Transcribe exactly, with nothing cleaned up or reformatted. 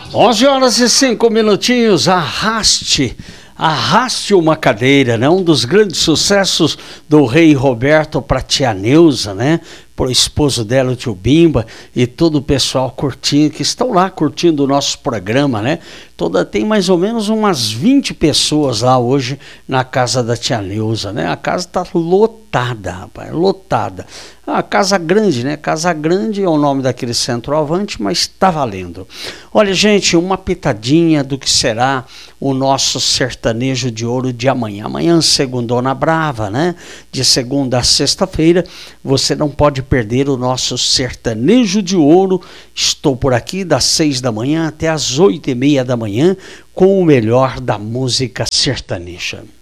onze horas e cinco minutinhos, arraste, arraste uma cadeira, né? Um dos grandes sucessos do Rei Roberto para tia Neuza, né? Pro esposo dela, o tio Bimba, e todo o pessoal curtindo, que estão lá curtindo o nosso programa, né? Toda, tem mais ou menos umas vinte pessoas lá hoje na casa da tia Neuza, né? A casa tá lotada, rapaz, lotada. A casa grande, né? Casa grande é o nome daquele centroavante, mas tá valendo. Olha, gente, uma pitadinha do que será o nosso sertanejo de ouro de amanhã. Amanhã, segundona brava, né? De segunda a sexta-feira, você não pode perder o nosso sertanejo de ouro. Estou por aqui das seis da manhã até as oito e meia da manhã com o melhor da música sertaneja.